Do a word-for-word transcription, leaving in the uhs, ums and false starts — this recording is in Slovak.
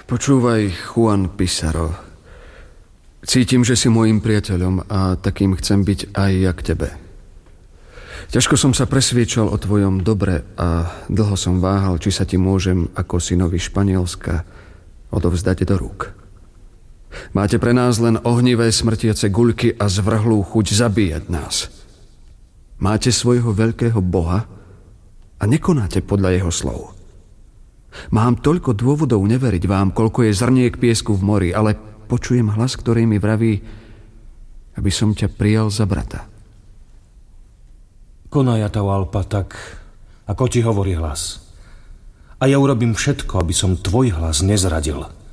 Počúvaj, Juan Pizarro. Cítim, že si môjim priateľom a takým chcem byť aj ja k tebe. Ťažko som sa presviečal o tvojom dobre a dlho som váhal, či sa ti môžem ako synovi Španielska odovzdať do rúk. Máte pre nás len ohnivé smrtiace guľky a zvrhlú chuť zabíjať nás. Máte svojho veľkého boha a nekonáte podľa jeho slov. Mám toľko dôvodov neveriť vám, koľko je zrniek piesku v mori, ale počujem hlas, ktorý mi vraví, aby som ťa prijal za brata. Konaj, Atahualpa, tak, ako ti hovorí hlas. A ja urobím všetko, aby som tvoj hlas nezradil.